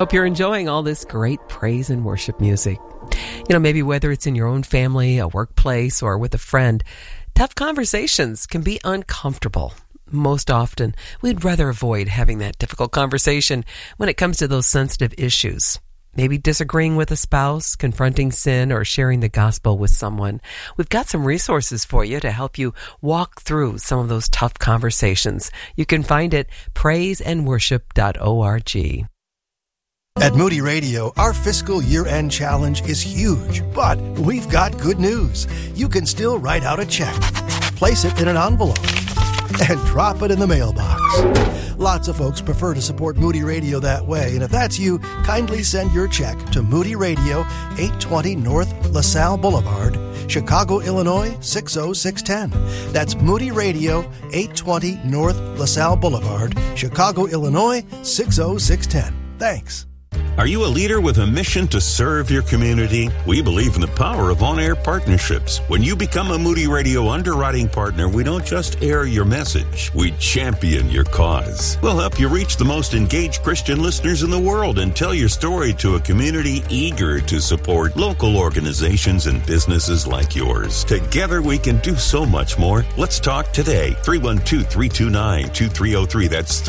Hope you're enjoying all this great praise and worship music. You know, maybe whether it's in your own family, a workplace, or with a friend, tough conversations can be uncomfortable. Most often, we'd rather avoid having that difficult conversation when it comes to those sensitive issues. Maybe disagreeing with a spouse, confronting sin, or sharing the gospel with someone. We've got some resources for you to help you walk through some of those tough conversations. You can find it praiseandworship.org. At Moody Radio, our fiscal year-end challenge is huge, but we've got good news. You can still write out a check, place it in an envelope, and drop it in the mailbox. Lots of folks prefer to support Moody Radio that way, and if that's you, kindly send your check to Moody Radio, 820 North LaSalle Boulevard, Chicago, Illinois, 60610. That's Moody Radio, 820 North LaSalle Boulevard, Chicago, Illinois, 60610. Thanks. Are you a leader with a mission to serve your community? We believe in the power of on-air partnerships. When you become a Moody Radio underwriting partner, we don't just air your message, we champion your cause. We'll help you reach the most engaged Christian listeners in the world and tell your story to a community eager to support local organizations and businesses like yours. Together we can do so much more. Let's talk today. 312-329-2303. That's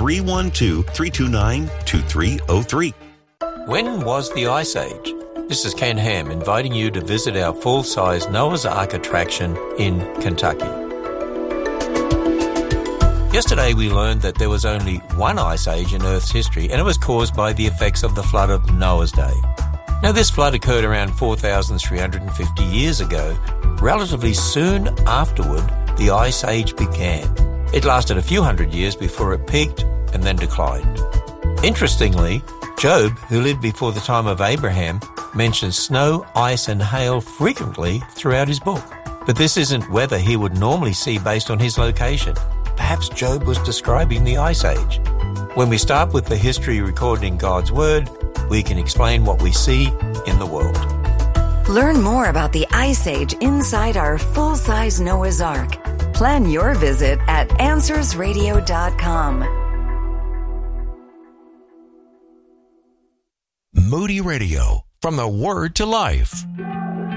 312-329-2303. When was the Ice Age? This is Ken Ham inviting you to visit our full-size Noah's Ark attraction in Kentucky. Yesterday we learned that there was only one ice age in Earth's history, and it was caused by the effects of the flood of Noah's day. Now this flood occurred around 4,350 years ago. Relatively soon afterward, the Ice Age began. It lasted a few hundred years before it peaked and then declined. Interestingly, Job, who lived before the time of Abraham, mentions snow, ice and hail frequently throughout his book. But this isn't weather he would normally see based on his location. Perhaps Job was describing the Ice Age. When we start with the history recorded in God's Word, we can explain what we see in the world. Learn more about the Ice Age inside our full-size Noah's Ark. Plan your visit at AnswersRadio.com. Moody Radio, from the Word to Life.